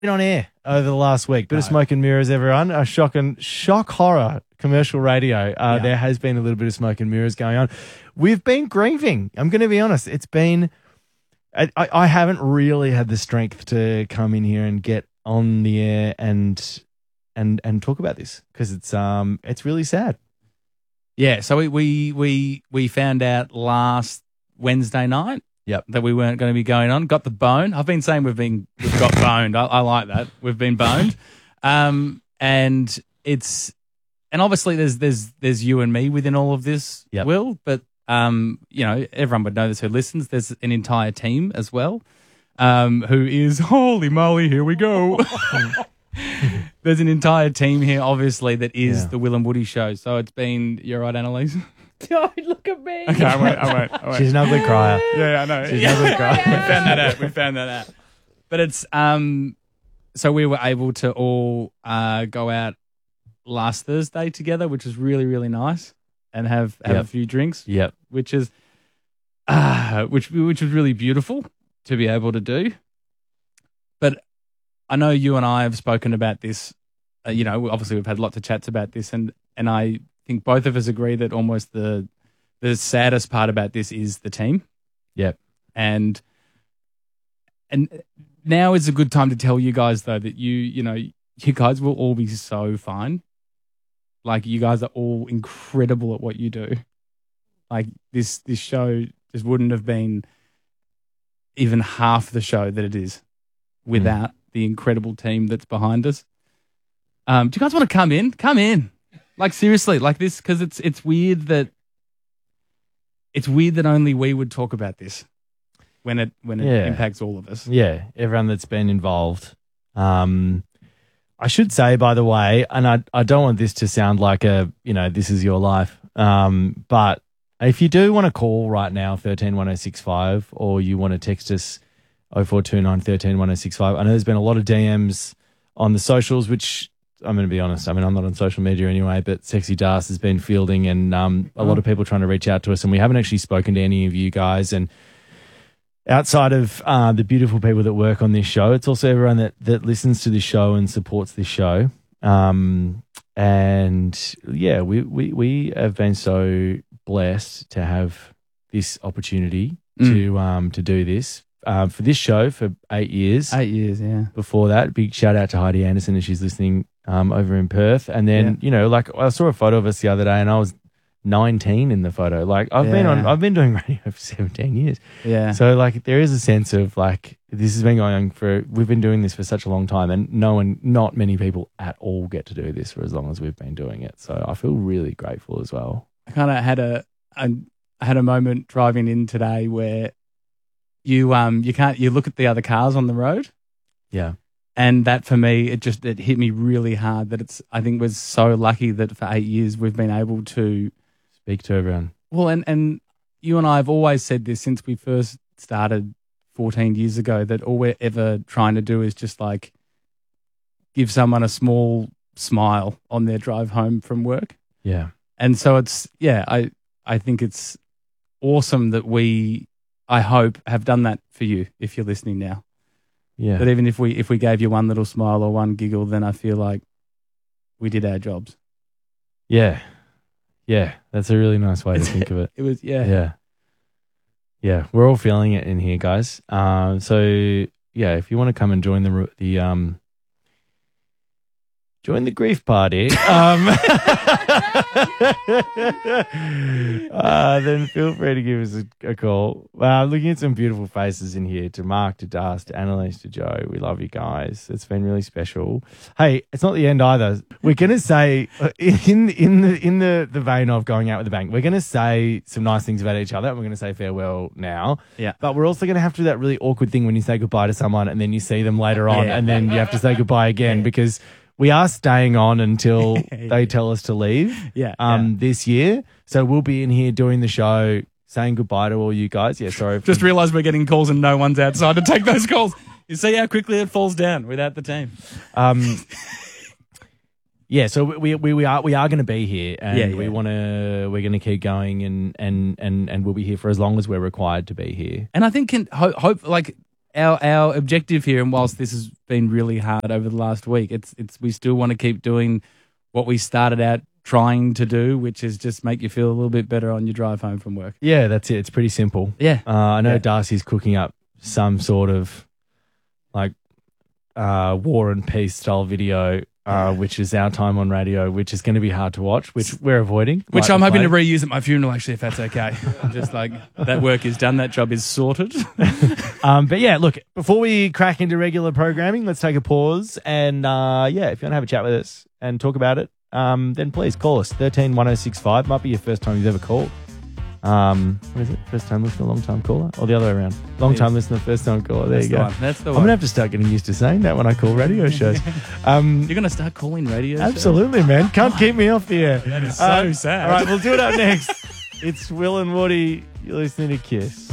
been on air over the last week. Bit of smoke and mirrors, everyone. A shock horror commercial radio. There has been a little bit of smoke and mirrors going on. We've been grieving. I'm going to be honest. It's been. I haven't really had the strength to come in here and get on the air and talk about this because it's really sad. Yeah. So we found out last Wednesday night. Yep. That we weren't going to be going on. Got the bone. I've been saying we've got boned. I like that. We've been boned. And obviously there's you and me within all of this, Yep. Will, but everyone would know this who listens. There's an entire team as well, who is holy moly, here we go. There's an entire team here, obviously, that is the Will and Woody show. So it's been, you're right, Annalise? Don't look at me. Okay, I won't. She's an ugly crier. Yeah, I know. She's an ugly crier. We found that out. But it's so we were able to all go out last Thursday together, which was really, really nice, and have a few drinks. Yep. Which is which was really beautiful to be able to do. But I know you and I have spoken about this. Obviously we've had lots of chats about this, and I think both of us agree that almost the saddest part about this is the team. Yep. And now is a good time to tell you guys though that you guys will all be so fine. Like you guys are all incredible at what you do. Like this show just wouldn't have been even half the show that it is without the incredible team that's behind us. Do you guys want to come in? Come in. Like seriously, like this, because it's weird that only we would talk about this when it impacts all of us. Yeah, everyone that's been involved. I should say, by the way, and I don't want this to sound like this is your life, but if you do want to call right now, 131065, or you want to text us 0429 131065, I know there's been a lot of DMs on the socials, which I'm going to be honest, I'm not on social media anyway, but Sexy Das has been fielding and a lot of people trying to reach out to us, and we haven't actually spoken to any of you guys. And outside of the beautiful people that work on this show, it's also everyone that listens to this show and supports this show. And yeah, we have been so blessed to have this opportunity to do this. For this show for 8 years. 8 years, yeah. Before that, big shout out to Heidi Anderson as she's listening over in Perth. And then, I saw a photo of us the other day and I was 19 in the photo. Like I've been doing radio for 17 years. Yeah. So like there is a sense of like this has been going on we've been doing this for such a long time, and not many people at all get to do this for as long as we've been doing it. So I feel really grateful as well. I kind of had a moment driving in today where you look at the other cars on the road. Yeah. And that for me, it hit me really hard that I think was so lucky that for 8 years we've been able to speak to everyone. Well, and you and I have always said this since we first started 14 years ago, that all we're ever trying to do is just like give someone a small smile on their drive home from work. Yeah. And so I think it's awesome that I hope have done that for you if you're listening now. Yeah. That even if we gave you one little smile or one giggle, then I feel like we did our jobs. Yeah. Yeah. That's a really nice way to think of it. It was, yeah. Yeah. Yeah. We're all feeling it in here, guys. So yeah, if you want to come and join join the grief party, then feel free to give us a call. Looking at some beautiful faces in here, to Mark, to Das, to Annalise, to Joe. We love you guys. It's been really special. Hey, it's not the end either. We're going to say, in the vein of going out with a bang, we're going to say some nice things about each other, and we're going to say farewell now. Yeah. But we're also going to have to do that really awkward thing when you say goodbye to someone and then you see them later on and then you have to say goodbye again because we are staying on until they tell us to leave this year. So we'll be in here doing the show, saying goodbye to all you guys. Yeah, sorry. Just realised we're getting calls and no one's outside to take those calls. You see how quickly it falls down without the team. Yeah, so we are going to be here, and we're going to keep going, and we'll be here for as long as we're required to be here. And I think hope like our objective here, and whilst this has been really hard over the last week, it's we still want to keep doing what we started out trying to do, which is just make you feel a little bit better on your drive home from work. Yeah, that's it. It's pretty simple. Yeah. I know Yeah. Darcy's cooking up some sort of like War and Peace style video, which is our time on radio, which is going to be hard to watch, which we're avoiding. Which like I'm the hoping to plague. reuse at my funeral, actually, if that's okay. I'm just like, that work is done. That job is sorted. But yeah, look, before we crack into regular programming, let's take a pause. And yeah, if you want to have a chat with us and talk about it, then please call us 13 1065. Might be your first time you've ever called. What is it? First time listener, long time caller? Or the other way around? Long time listener, first time caller. There That's you the go. one. That's the I'm one. going to have to start getting used to saying that when I call radio shows. You're going to start calling radio shows? Absolutely, man. Can't keep me off the air. That is so sad. All right, we'll do it up next. It's Will and Woody. You're listening to Kiss.